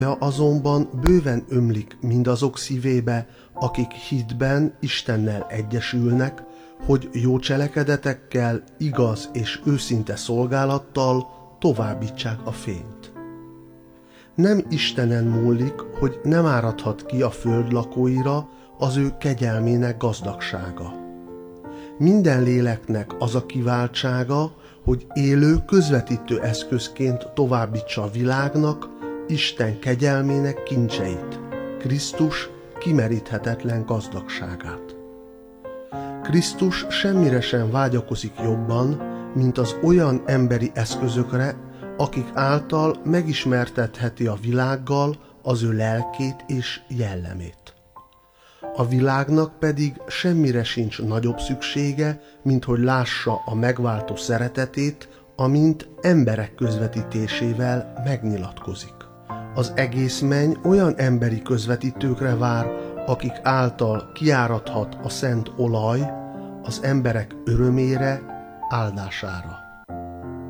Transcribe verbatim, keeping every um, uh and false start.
azonban bőven ömlik mindazok szívébe, akik hitben Istennel egyesülnek, hogy jó cselekedetekkel, igaz és őszinte szolgálattal továbbítsák a fényt. Nem Istenen múlik, hogy nem áradhat ki a föld lakóira az ő kegyelmének gazdagsága. Minden léleknek az a kiváltsága, hogy élő közvetítő eszközként továbbítsa a világnak Isten kegyelmének kincseit, Krisztus kimeríthetetlen gazdagságát. Krisztus semmire sem vágyakozik jobban, mint az olyan emberi eszközökre, akik által megismertetheti a világgal az ő lelkét és jellemét. A világnak pedig semmire sincs nagyobb szüksége, mint hogy lássa a megváltó szeretetét, amint emberek közvetítésével megnyilatkozik. Az egész menny olyan emberi közvetítőkre vár, akik által kiáradhat a szent olaj az emberek örömére, áldására.